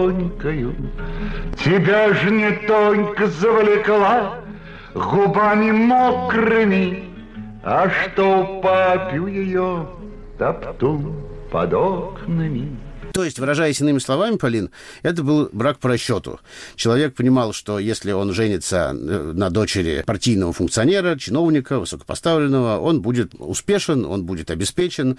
Тонькою. Тебя ж не Тонька завлекла губами мокрыми, а что папью ее топтун под окнами. То есть, выражаясь иными словами, Полин, это был брак по расчету. Человек понимал, что если он женится на дочери партийного функционера, чиновника, высокопоставленного, он будет успешен, он будет обеспечен,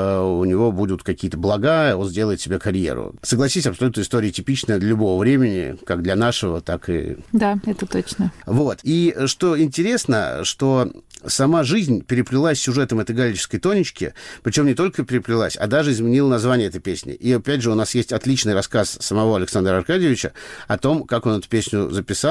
у него будут какие-то блага, он сделает себе карьеру. Согласись, абсолютно история типичная для любого времени, как для нашего, так и... Да, это точно. Вот. И что интересно, что сама жизнь переплелась с сюжетом этой галической Тонечки, причем не только переплелась, а даже изменила название этой песни. И опять же, у нас есть отличный рассказ самого Александра Аркадьевича о том, как он эту песню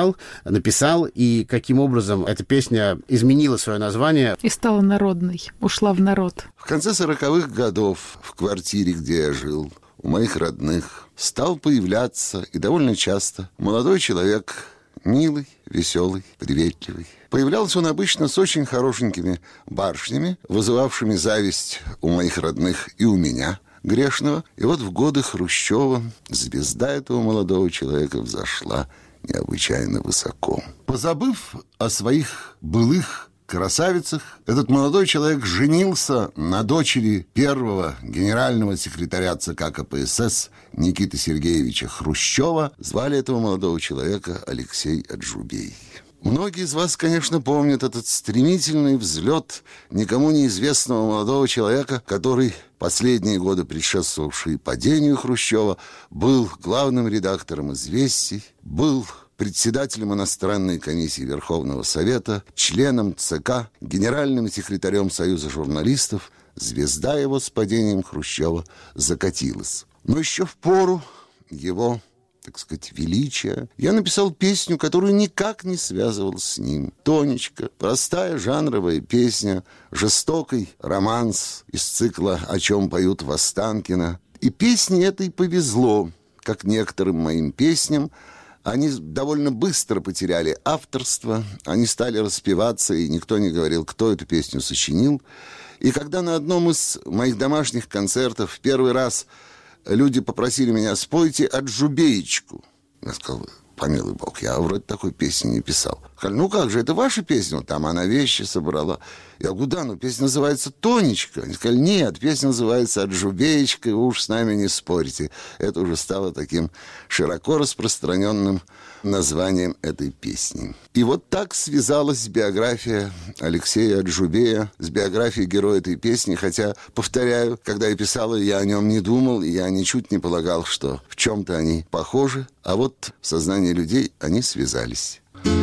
написал, и каким образом эта песня изменила свое название. И стала народной, ушла в народ. В конце 40-х годов в квартире, где я жил, у моих родных, стал появляться, и довольно часто, молодой человек, милый, веселый, приветливый. Появлялся он обычно с очень хорошенькими барышнями, вызывавшими зависть у моих родных и у меня, грешного. И вот в годы Хрущева звезда этого молодого человека взошла необычайно высоко. Позабыв о своих былых красавицах, этот молодой человек женился на дочери первого генерального секретаря ЦК КПСС Никиты Сергеевича Хрущева. Звали этого молодого человека Алексей Аджубей. Многие из вас, конечно, помнят этот стремительный взлет никому неизвестного молодого человека, который последние годы, предшествовавшие падению Хрущева, был главным редактором «Известий», был председателем иностранной комиссии Верховного Совета, членом ЦК, генеральным секретарем Союза журналистов. Звезда его с падением Хрущева закатилась. Но еще в пору его, так сказать, величия, я написал песню, которую никак не связывал с ним. «Тонечка», простая жанровая песня, жестокий романс из цикла «О чем поют в Останкино». И песне этой повезло, как некоторым моим песням. Они довольно быстро потеряли авторство, они стали распеваться, и никто не говорил, кто эту песню сочинил. И когда на одном из моих домашних концертов в первый раз люди попросили меня: спойте «Аджубеечку», я сказал: помилуй бог, я вроде такой песни не писал. Сказали: ну как же, это ваша песня? Там она вещи собрала. Я говорю: да, но песня называется «Тонечка». Они сказали: нет, песня называется «Аджубеечка», вы уж с нами не спорите. Это уже стало таким широко распространенным названием этой песни. И вот так связалась биография Алексея Аджубея с биографией героя этой песни, хотя, повторяю, когда я писал ее, я о нем не думал, и я ничуть не полагал, что в чем-то они похожи, а вот в сознании людей они связались.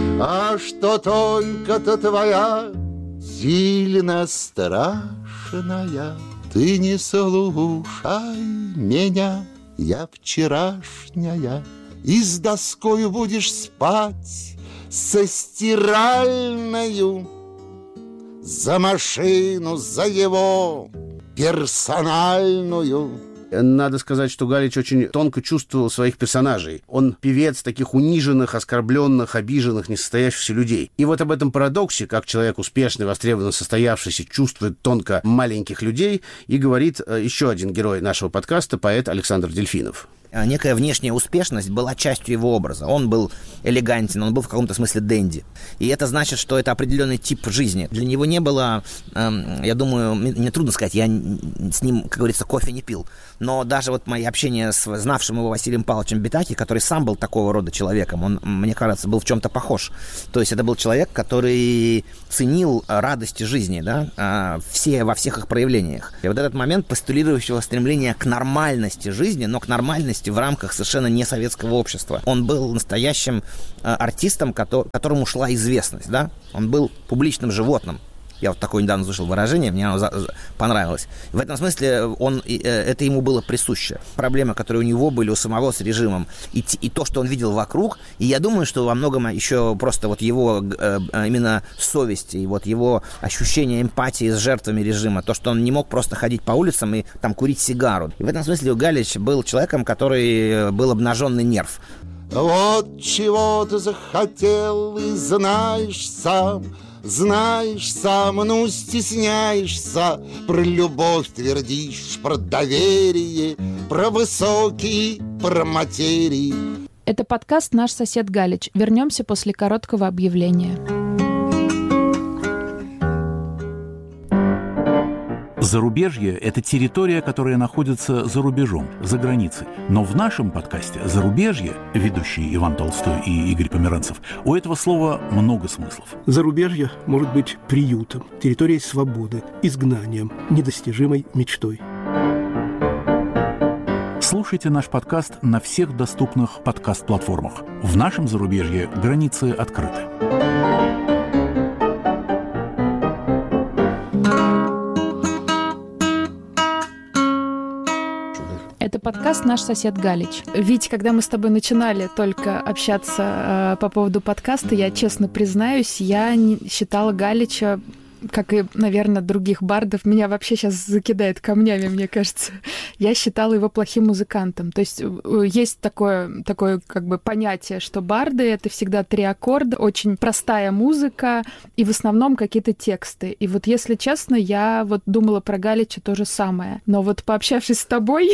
А что Тонька-то твоя сильно страшная, ты не слушай меня, я вчерашняя, и с доскою будешь спать, со стиральною, за машину, за его персональную. Надо сказать, что Галич очень тонко чувствовал своих персонажей. Он певец таких униженных, оскорбленных, обиженных, несостоявшихся людей. И вот об этом парадоксе, как человек успешный, востребованный, состоявшийся, чувствует тонко маленьких людей, и говорит еще один герой нашего подкаста, поэт Александр Дельфинов. Некая внешняя успешность была частью его образа. Он был элегантен, он был в каком-то смысле денди. И это значит, что это определенный тип жизни. Для него не было, я думаю, мне трудно сказать, я с ним, как говорится, кофе не пил. Но даже вот мои общения с знавшим его Василием Павловичем Битаки, который сам был такого рода человеком, он, мне кажется, был в чем-то похож. То есть это был человек, который ценил радости жизни, да, во всех их проявлениях. И вот этот момент постулирующего стремления к нормальности жизни, но к нормальности в рамках совершенно не советского общества. Он был настоящим артистом, которому шла известность, да? Он был публичным животным. Я вот такое недавно слышал выражение, мне оно понравилось. В этом смысле это ему было присуще. Проблемы, которые у него были, у самого с режимом, и то, что он видел вокруг, и я думаю, что во многом еще просто вот его именно совесть, и вот его ощущение эмпатии с жертвами режима, то, что он не мог просто ходить по улицам и там курить сигару. И в этом смысле Галич был человеком, который был обнаженный нерв. Вот чего ты захотел и знаешь сам, знаешь сам, ну стесняешься, про любовь твердишь, про доверие, про высокие, про материи. Это подкаст «Наш сосед Галич». Вернемся после короткого объявления. Зарубежье – это территория, которая находится за рубежом, за границей. Но в нашем подкасте «Зарубежье», ведущие Иван Толстой и Игорь Померанцев, у этого слова много смыслов. Зарубежье может быть приютом, территорией свободы, изгнанием, недостижимой мечтой. Слушайте наш подкаст на всех доступных подкаст-платформах. В нашем зарубежье границы открыты. Это подкаст «Наш сосед Галич». Вить, когда мы с тобой начинали только общаться по поводу подкаста, я честно признаюсь, я считала Галича, как и, наверное, других бардов, меня вообще сейчас закидает камнями, мне кажется. Я считала его плохим музыкантом. То есть есть такое как бы понятие, что барды — это всегда 3 аккорда, очень простая музыка и в основном какие-то тексты. И вот, если честно, я вот думала про Галича то же самое. Но вот пообщавшись с тобой,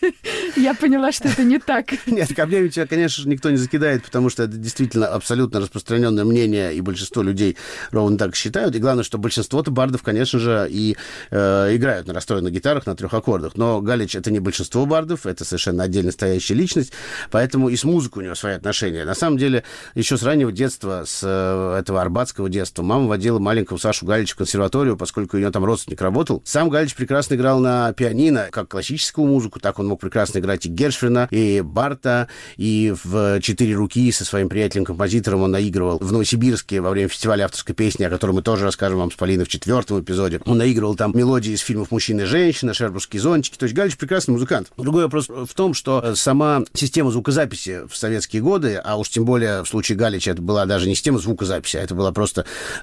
я поняла, что это не так. Нет, камнями тебя, конечно же, никто не закидает, потому что это действительно абсолютно распространенное мнение, и большинство людей ровно так считают. И главное, что большинство-то бардов, конечно же, и играют на расстроенных гитарах на 3 аккордах. Но Галич — это не большинство бардов, это совершенно отдельно стоящая личность, поэтому и с музыкой у него свои отношения. На самом деле, еще с раннего детства, с этого арбатского детства, мама водила маленького Сашу Галича в консерваторию, поскольку у нее там родственник работал. Сам Галич прекрасно играл на пианино, как классическую музыку, так он мог прекрасно играть и Гершвина, и Барта, и в 4 руки со своим приятелем-композитором он наигрывал в Новосибирске во время фестиваля авторской песни, о котором мы тоже расскажем вам с Полиной в 4-м эпизоде. Он наигрывал там мелодии из фильмов «Мужчина и женщина», «Шербургские зонтики». То есть Галич прекрасный музыкант. Другой вопрос в том, что сама система звукозаписи в советские годы, а уж тем более в случае Галича это была даже не система звукозаписи, а это была просто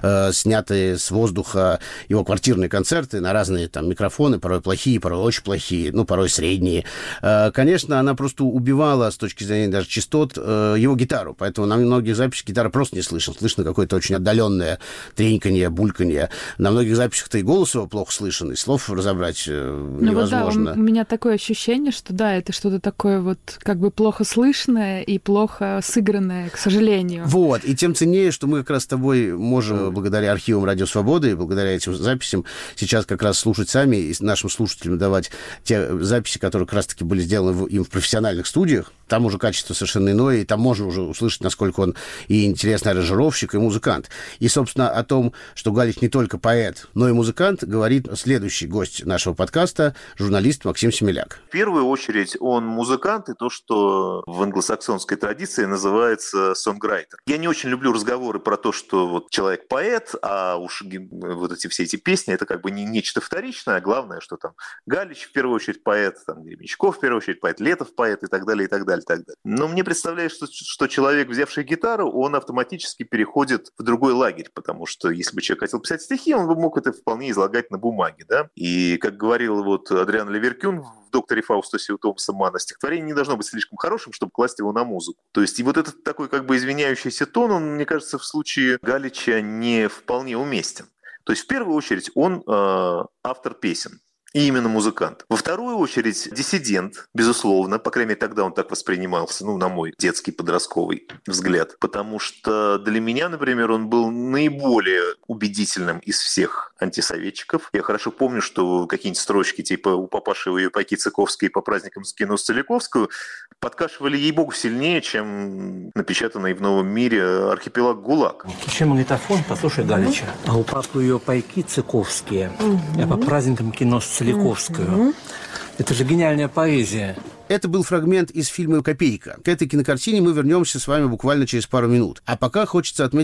снятые с воздуха его квартирные концерты на разные там микрофоны, порой плохие, порой очень плохие, ну, порой средние. Конечно, она просто убивала с точки зрения даже частот его гитару, поэтому на многих записях гитара просто не слышно. Слышно какое-то очень отдаленное треньканье, бульканье. На многих записях-то и голос его плохо слышен, и слов разобрать невозможно. Ну, да, у меня такое ощущение, что да, это что-то такое вот как бы плохо слышное и плохо сыгранное, к сожалению. Вот, и тем ценнее, что мы как раз с тобой можем, благодаря архивам Радио Свободы, и благодаря этим записям, сейчас как раз слушать сами и нашим слушателям давать те записи, которые как раз-таки были сделаны им в профессиональных студиях. Там уже качество совершенно иное, и там можно уже услышать, насколько он и интересный аранжировщик, и музыкант. И, собственно, о том, что Галич не только поэт, но и музыкант, говорит следующий гость нашего подкаста, журналист Максим Семеляк. В первую очередь он музыкант, и то, что в англосаксонской традиции называется сонграйтер. Я не очень люблю разговоры про то, что вот человек поэт, а уж вот все эти песни, это как бы не нечто вторичное, а главное, что там Галич в первую очередь поэт, там Гремячков в первую очередь поэт, Летов поэт и так далее, и так далее, и так далее. Но мне представляется, что человек, взявший гитару, он автоматически переходит в другой лагерь, потому что если бы человек хотел писать стихи, он бы мог это вполне излагать на бумаге, да. И, как говорил вот Адриан Леверкюн в «Докторе Фаустусе» у Томаса Манна, стихотворение не должно быть слишком хорошим, чтобы класть его на музыку. То есть и вот этот такой как бы извиняющийся тон, он, мне кажется, в случае Галича не вполне уместен. То есть в первую очередь он автор песен. И именно музыкант. Во вторую очередь диссидент, безусловно, по крайней мере тогда он так воспринимался, на мой детский подростковый взгляд, потому что для меня, например, он был наиболее убедительным из всех антисоветчиков. Я хорошо помню, что какие-нибудь строчки типа «У папаши ее пайки Цыковской по праздникам скину Целиковскую» подкашивали, ей-богу, сильнее, чем напечатанный в «Новом мире» архипелаг ГУЛАГ. Включи магнитофон, послушай Галича. А у папы ее пайки Цыковские, я по праздникам кино Целиковскую. Это же гениальная поэзия. Это был фрагмент из фильма «Копейка». К этой кинокартине мы вернемся с вами буквально через пару минут. А пока хочется отметить